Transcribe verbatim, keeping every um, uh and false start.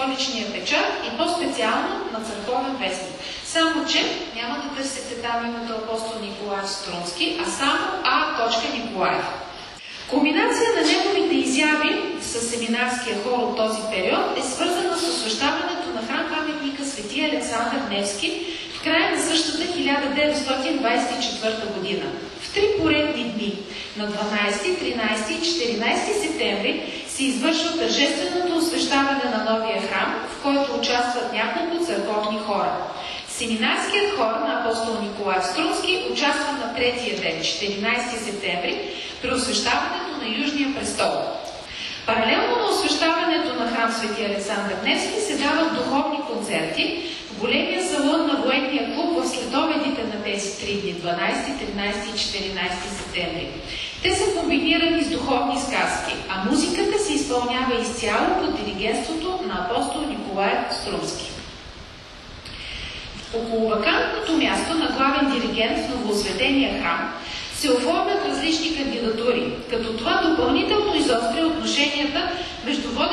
столичния печат и по-специално на църковен вестник. Само че няма да търсите там името апостол Николай Струнски, а само А. Николаев. Комбинация на неговите изяви с семинарския хор от този период е свързана с освещаването на храм-паметника Свети Александър Невски в края на същата хиляда деветстотин двадесет и четвърта година. В три поредни дни на дванадесети, тринадесети и четиринадесети септември се извършва тържественото освещаване на новия храм, в който участват няколко църковни хора. Семинарският хор на апостол Николай Струнски участва на третия ден, четиринадесети септември, при освещаването на Южния престол. Паралелно на освещаването на храм Свети Александър Невски се дават духовни концерти в големия салон на военния клуб в следобедите на тези три дни, дванадесети, тринадесети и четиринадесети септември. Те са комбинирани с духовни сказки, а музиката се изпълнява изцяло под диригентството на апостол Николай Струнски. Около вакантното място на главен диригент в новоосветения храм се оформят различни кандидатури, като това допълнително изостря отношенията между водещите